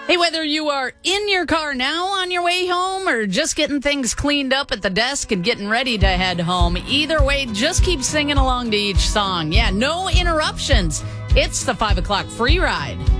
Hey, whether you are in your car now on your way home or just getting things cleaned up at the desk and getting ready to head home, either way, just keep singing along to each song. Yeah, no interruptions. It's the 5 o'clock free ride.